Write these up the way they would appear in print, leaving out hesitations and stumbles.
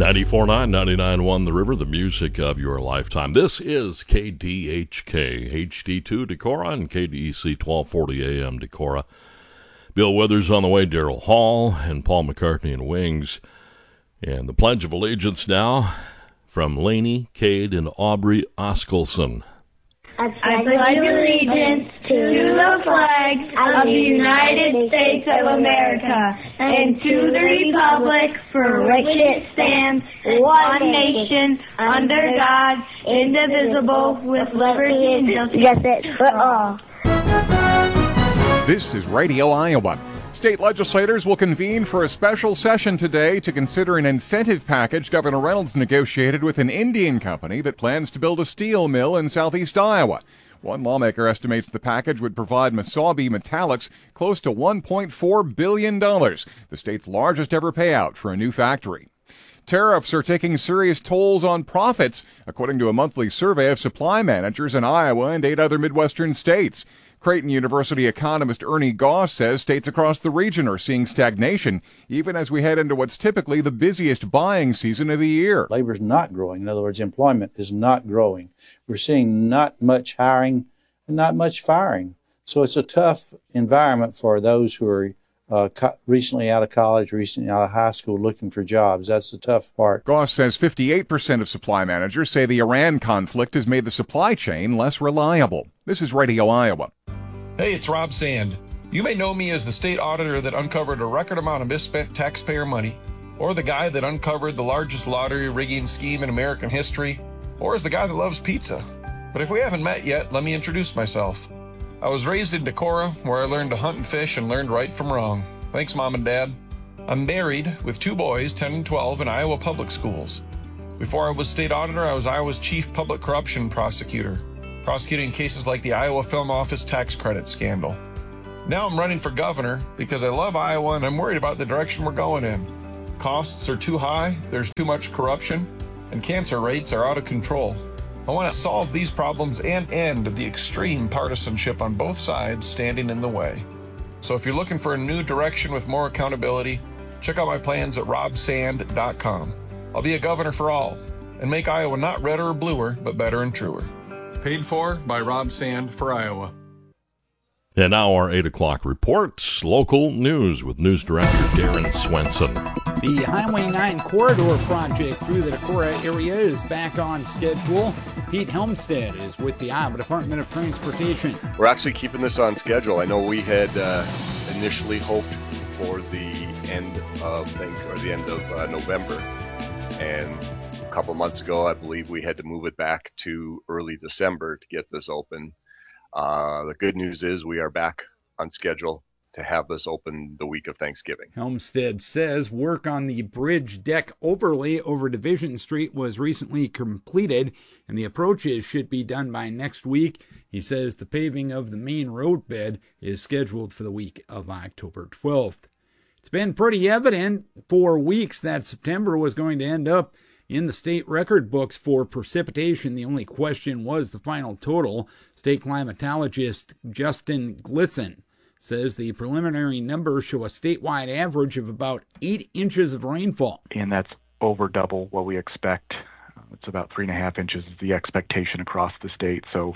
94.9, 99.1 The River, the music of your lifetime. This is KDHK, HD2 Decorah and KDEC 1240 AM Decorah. Bill Withers on the way, Daryl Hall, and Paul McCartney and Wings. And the Pledge of Allegiance now from Lainey, Cade, and Aubrey Oskelson. I pledge allegiance to the flag of the United States of America and to the republic for which it stands, one nation, under God, indivisible, with liberty and justice for all. This is Radio Iowa. State legislators will convene for a special session today to consider an incentive package Governor Reynolds negotiated with an Indian company that plans to build a steel mill in southeast Iowa. One lawmaker estimates the package would provide Mesabi Metallics close to $1.4 billion, the state's largest ever payout for a new factory. Tariffs are taking serious tolls on profits, according to a monthly survey of supply managers in Iowa and 8 other Midwestern states. Creighton University economist Ernie Goss says states across the region are seeing stagnation, even as we head into what's typically the busiest buying season of the year. Labor is not growing. In other words, employment is not growing. We're seeing not much hiring and not much firing. So it's a tough environment for those who are recently out of college, recently out of high school looking for jobs. That's the tough part. Goss says 58% of supply managers say the Iran conflict has made the supply chain less reliable. This is Radio Iowa. Hey, it's Rob Sand. You may know me as the state auditor that uncovered a record amount of misspent taxpayer money, or the guy that uncovered the largest lottery rigging scheme in American history, or as the guy that loves pizza. But if we haven't met yet, let me introduce myself. I was raised in Decorah, where I learned to hunt and fish and learned right from wrong. Thanks, Mom and Dad. I'm married with 2 boys, 10 and 12, in Iowa public schools. Before I was state auditor, I was Iowa's chief public corruption prosecutor, prosecuting cases like the Iowa Film Office tax credit scandal. Now I'm running for governor because I love Iowa and I'm worried about the direction we're going in. Costs are too high, there's too much corruption, and cancer rates are out of control. I want to solve these problems and end the extreme partisanship on both sides standing in the way. So if you're looking for a new direction with more accountability, check out my plans at robsand.com. I'll be a governor for all and make Iowa not redder or bluer, but better and truer. Paid for by Rob Sand for Iowa. And now our 8 o'clock reports, local news with News Director Darren Swenson. The Highway 9 corridor project through the Decorah area is back on schedule. Pete Helmstead is with the Iowa Department of Transportation. We're actually keeping this on schedule. I know we had initially hoped for the end of November, and a couple months ago, I believe we had to move it back to early December to get this open. The good news is we are back on schedule to have this open the week of Thanksgiving. Helmstead says work on the bridge deck overlay over Division Street was recently completed, and the approaches should be done by next week. He says the paving of the main road bed is scheduled for the week of October 12th. It's been pretty evident for weeks that September was going to end up in the state record books for precipitation. The only question was the final total. State climatologist Justin Glisson says the preliminary numbers show a statewide average of about 8 inches of rainfall. And that's over double what we expect. It's about 3.5 inches is the expectation across the state, so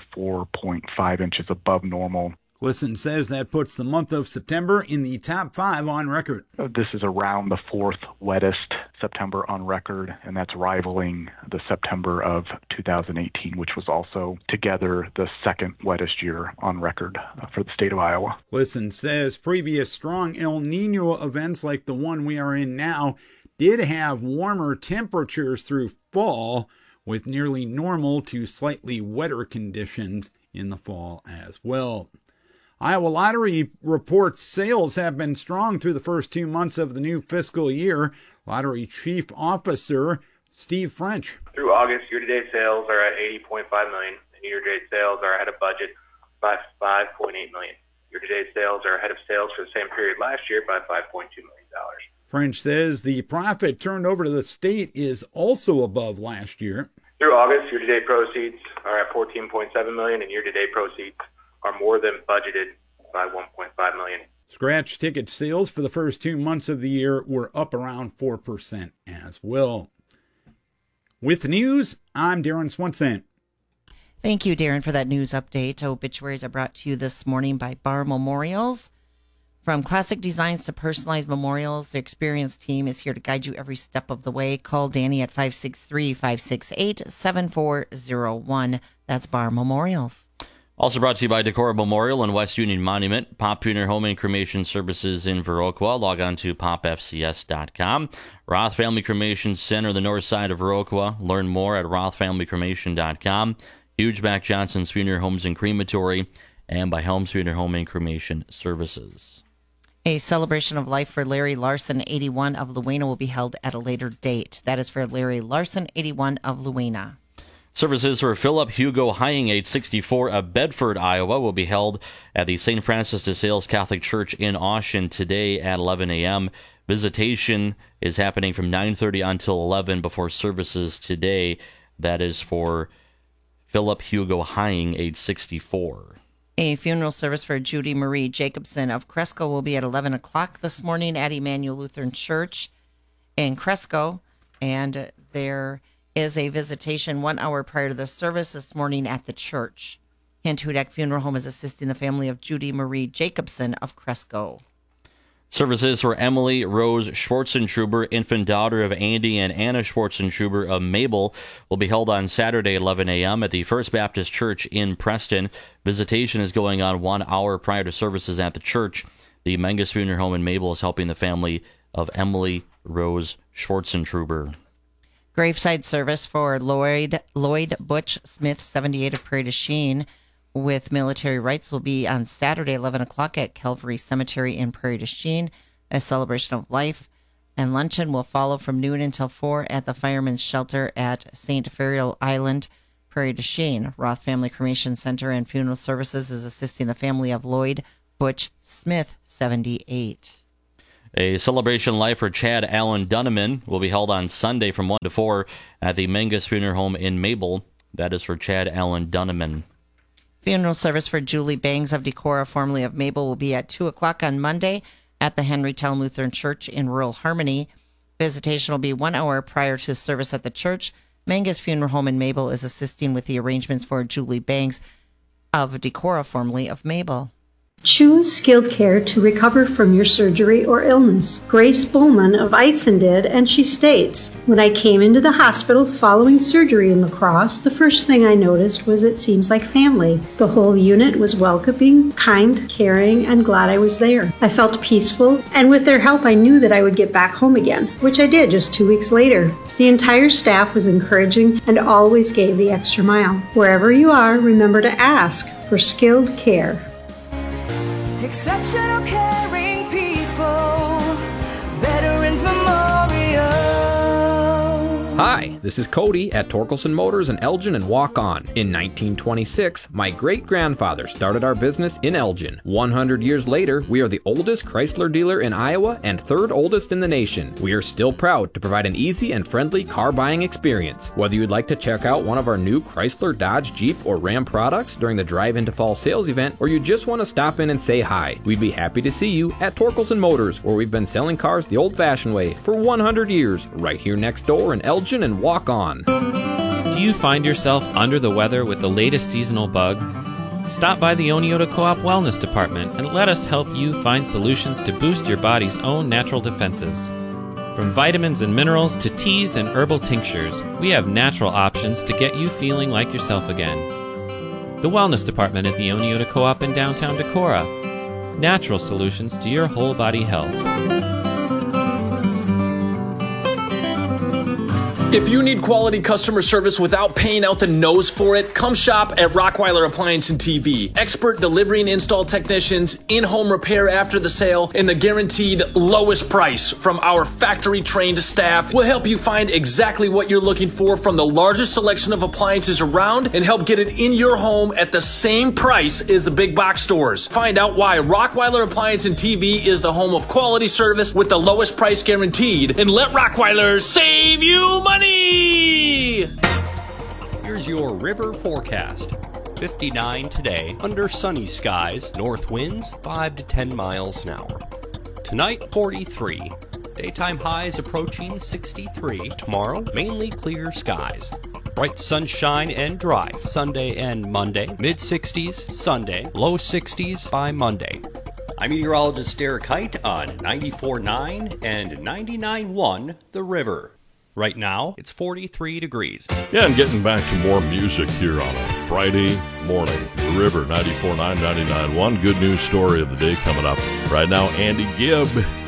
4.5 inches above normal. Glisson says that puts the month of September in the top 5 on record. This is around the 4th wettest September on record, and that's rivaling the September of 2018, which was also together the 2nd wettest year on record for the state of Iowa. Glisson says previous strong El Nino events like the one we are in now did have warmer temperatures through fall, with nearly normal to slightly wetter conditions in the fall as well. Iowa Lottery reports sales have been strong through the first 2 months of the new fiscal year. Lottery Chief Officer Steve French. Through August, year-to-date sales are at $80.5 million, and year-to-date sales are ahead of budget by $5.8 million. Year-to-date sales are ahead of sales for the same period last year by $5.2 million. French says the profit turned over to the state is also above last year. Through August, year-to-date proceeds are at $14.7 million, and year-to-date proceeds are more than budgeted by $1.5 million. Scratch ticket sales for the first 2 months of the year were up around 4% as well. With the news, I'm Darren Swenson. Thank you, Darren, for that news update. Obituaries are brought to you this morning by Bar Memorials. From classic designs to personalized memorials, the experienced team is here to guide you every step of the way. Call Danny at 563-568-7401. That's Bar Memorials. Also brought to you by Decorah Memorial and West Union Monument. Pop Funeral Home and Cremation Services in Viroqua. Log on to popfcs.com. Roth Family Cremation Center, the north side of Viroqua. Learn more at rothfamilycremation.com. Hugeback Johnson's Funeral Homes and Crematory, and by Helms Funeral Home and Cremation Services. A celebration of life for Larry Larson, 81 of Luena, will be held at a later date. That is for Larry Larson, 81 of Luena. Services for Philip Hugo Hying, age 64, of Bedford, Iowa, will be held at the St. Francis de Sales Catholic Church in Austin today at 11 a.m. Visitation is happening from 9:30 until 11 before services today. That is for Philip Hugo Hying, age 64. A funeral service for Judy Marie Jacobson of Cresco will be at 11 o'clock this morning at Emmanuel Lutheran Church in Cresco, and there is a visitation 1 hour prior to the service this morning at the church. Hint Hudak Funeral Home is assisting the family of Judy Marie Jacobson of Cresco. Services for Emily Rose Schwarzentruber, infant daughter of Andy and Anna Schwarzentruber of Mabel, will be held on Saturday at 11 a.m. at the First Baptist Church in Preston. Visitation is going on 1 hour prior to services at the church. The Mengus Funeral Home in Mabel is helping the family of Emily Rose Schwarzentruber. Graveside service for Lloyd Butch Smith, 78 of Prairie du Chien, with military rites will be on Saturday, 11 o'clock at Calvary Cemetery in Prairie du Chien. A celebration of life and luncheon will follow from noon until 4 at the Fireman's Shelter at St. Ferial Island, Prairie du Chien. Roth Family Cremation Center and Funeral Services is assisting the family of Lloyd Butch Smith, 78. A celebration life for Chad Allen Dunneman will be held on Sunday from 1 to 4 at the Mengus Funeral Home in Mabel. That is for Chad Allen Dunneman. Funeral service for Julie Bangs of Decorah, formerly of Mabel, will be at 2 o'clock on Monday at the Henrytown Lutheran Church in rural Harmony. Visitation will be 1 hour prior to service at the church. Mengus Funeral Home in Mabel is assisting with the arrangements for Julie Bangs of Decorah, formerly of Mabel. Choose skilled care to recover from your surgery or illness. Grace Bowman of Eitzen did, and she states, "When I came into the hospital following surgery in La Crosse, the first thing I noticed was it seems like family. The whole unit was welcoming, kind, caring, and glad I was there. I felt peaceful, and with their help I knew that I would get back home again, which I did just 2 weeks later. The entire staff was encouraging and always gave the extra mile. Wherever you are, remember to ask for skilled care." Exceptional caring people, Veterans Memorial. Hi, this is Cody at Torkelson Motors in Elgin and Walk On. In 1926, my great-grandfather started our business in Elgin. 100 years later, we are the oldest Chrysler dealer in Iowa and third oldest in the nation. We are still proud to provide an easy and friendly car buying experience. Whether you'd like to check out one of our new Chrysler, Dodge, Jeep, or Ram products during the Drive Into Fall sales event, or you just want to stop in and say hi, we'd be happy to see you at Torkelson Motors, where we've been selling cars the old-fashioned way for 100 years, right here next door in Elgin and Walk On. Do you find yourself under the weather with the latest seasonal bug? Stop by the Oneota Co-op Wellness Department and let us help you find solutions to boost your body's own natural defenses. From vitamins and minerals to teas and herbal tinctures, we have natural options to get you feeling like yourself again. The Wellness Department at the Oneota Co-op in downtown Decorah. Natural solutions to your whole body health. If you need quality customer service without paying out the nose for it, come shop at Rockweiler Appliance and TV. Expert delivery and install technicians, in-home repair after the sale, and the guaranteed lowest price from our factory-trained staff will help you find exactly what you're looking for from the largest selection of appliances around and help get it in your home at the same price as the big box stores. Find out why Rockweiler Appliance and TV is the home of quality service with the lowest price guaranteed, and let Rockweiler save you money! Here's your river forecast. 59 today, under sunny skies, north winds 5 to 10 miles an hour. Tonight, 43. Daytime highs approaching 63. Tomorrow, mainly clear skies. Bright sunshine and dry Sunday and Monday. Mid-60s Sunday, low 60s by Monday. I'm meteorologist Derek Height on 94.9 and 99.1 The River. Right now, it's 43 degrees. Yeah, and getting back to more music here on a Friday morning. The River, 94.9, 99.1. Good news story of the day coming up. Right now, Andy Gibb